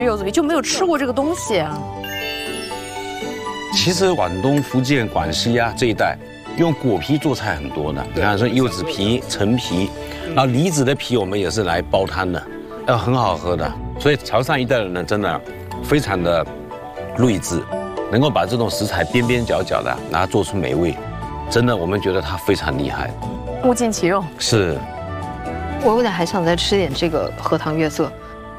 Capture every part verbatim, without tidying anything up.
柚子皮，就没有吃过这个东西。 其实广东、福建、广西啊这一带，用果皮做菜很多的。你看，说柚子皮、陈皮，然后梨子的皮，我们也是来煲汤的，要很好喝的。所以潮汕一带的人真的非常的睿智，能够把这种食材边边角角的，然后做出美味，真的我们觉得他非常厉害。 物尽其用。 是。 我有点还想再吃点这个荷塘月色。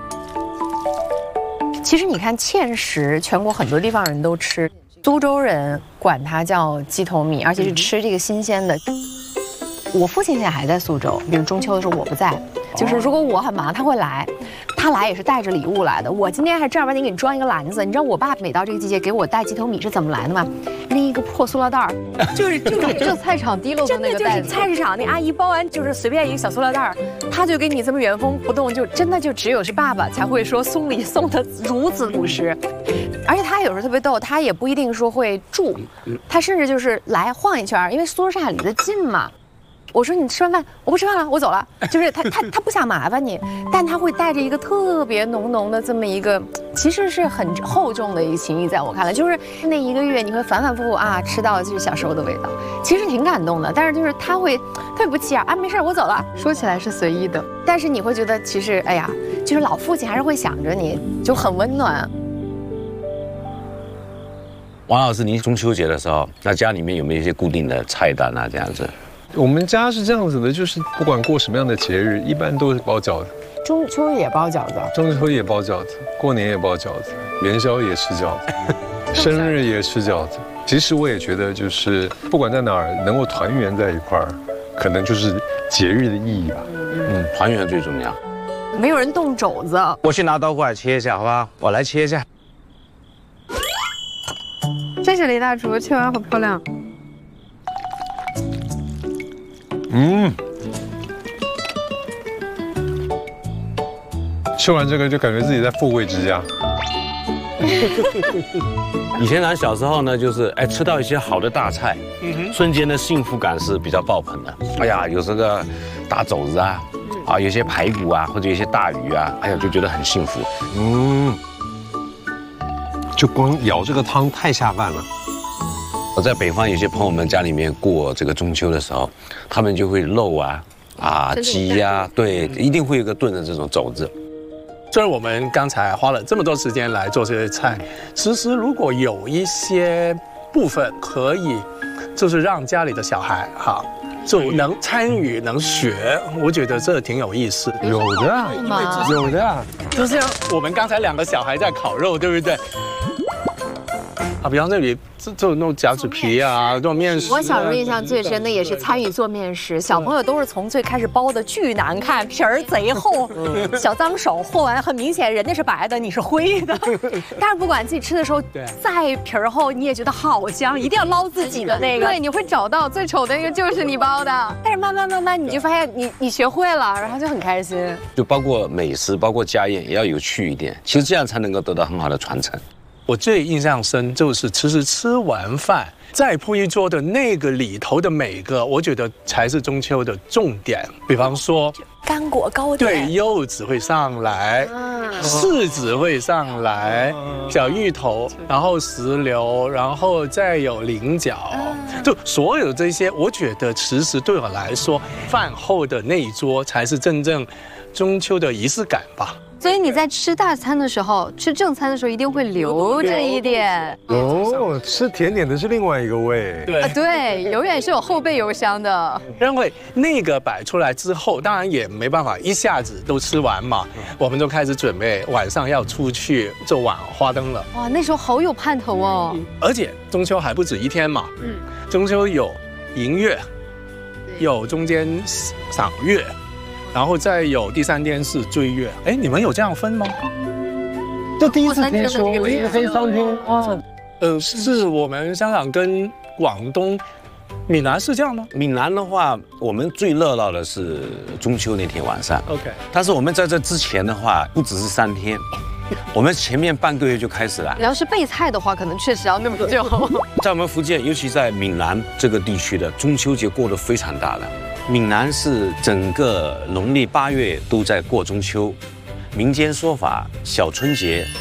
其实你看芡实，全国很多地方人都吃，苏州人管它叫鸡头米，而且是吃这个新鲜的。我父亲现在还在苏州，比如中秋的时候我不在，就是如果我很忙，他会来。他来也是带着礼物来的。我今天还正儿八经给你装一个篮子。你知道我爸每到这个季节给我带鸡头米是怎么来的吗？拎一个破塑料袋儿，就是就是就菜场滴漏的那个袋子。 就是菜市场那阿姨包完，就是随便一个小塑料袋儿，他就给你这么原封不动，就真的就只有是爸爸才会说送礼送的如此朴实。而且他有时候特别逗，他也不一定说会住，他甚至就是来晃一圈，因为苏州上海离得近嘛。我说你吃完饭，我不吃饭了，我走了。就是他他他不想麻烦你，但他会带着一个特别浓浓的这么一个，其实是很厚重的一个情谊，在我看来，就是那一个月你会反反复复啊吃到就是小时候的味道，其实挺感动的。但是就是他会特别不起眼啊，没事我走了。 说起来是随意的， 但是你会觉得其实哎呀，就是老父亲还是会想着你，就很温暖。 王老师，您中秋节的时候，那家里面有没有一些固定的菜单啊？这样子？ 我们家是这样子的，就是不管过什么样的节日，一般都是包饺子。 中秋也包饺子， 中秋也包饺子，过年也包饺子，元宵也吃饺子，生日也吃饺子。其实我也觉得，就是不管在哪儿，能够团圆在一块儿，可能就是节日的意义吧。 嗯，团圆最重要。 没有人动肘子， 我去拿刀过来切一下，好不好？我来切一下。 谢谢李大厨，切完好漂亮。 嗯，吃完这个就感觉自己在富贵之家。 以前咱小时候呢，就是哎吃到一些好的大菜，瞬间的幸福感是比较爆棚的。哎呀，有这个大肘子啊，啊有些排骨啊，或者有些大鱼啊，哎呀就觉得很幸福。 嗯，就光舀这个汤太下饭了。 我在北方有些朋友们家里面过这个中秋的时候，他们就会肉啊、啊鸡呀，对，一定会有一个炖的这种肘子。 虽然我们刚才花了这么多时间来做这些菜，其实如果有一些部分可以，就是让家里的小孩哈就能参与、能学，我觉得这挺有意思。 有的，有的， 就像我们刚才两个小孩在烤肉，对不对？啊，比方这里就就弄饺子皮啊，做面食。 我小时候印象最深的也是参与做面食，小朋友都是从最开始包的巨难看，皮儿贼厚，小脏手和完很明显人家是白的，你是灰的。但是不管自己吃的时候再皮儿厚，你也觉得好香，一定要捞自己的那个。 对，你会找到最丑的那个就是你包的。 但是慢慢慢慢你就发现你你学会了，然后就很开心。 就包括美食，包括家宴也要有趣一点，其实这样才能够得到很好的传承。 我最印象深就是，其实吃完饭再铺一桌的那个里头的每个，我觉得才是中秋的重点。比方说干果糕点， 对，柚子会上来，柿子会上来，小芋头，然后石榴，然后再有菱角，就所有这些，我觉得其实对我来说，饭后的那一桌才是真正中秋的仪式感吧。 所以你在吃大餐的时候，吃正餐的时候一定会留着一点。 哦，吃甜点的是另外一个味。 对、 啊、对，永远是有后备油箱的。 因为那个摆出来之后，当然也没办法一下子都吃完嘛，我们就开始准备晚上要出去做晚花灯了。 哇，那时候好有盼头哦。 而且中秋还不止一天嘛，嗯，中秋有迎月，有中间赏月。然后再有第三天是追月，哎，你们有这样分吗？ 这第一次听说，我一直分三天啊。 呃，是我们香港跟广东、闽南是这样吗？ 闽南的话，我们最热闹的是中秋那天晚上。 OK， 但是我们在这之前的话，不只是三天，我们前面半个月就开始了。 你要是备菜的话，可能确实要那么久。 在我们福建，尤其在闽南这个地区的中秋节过得非常大的。闽南是整个农历八月都在过中秋， 民间说法，小春节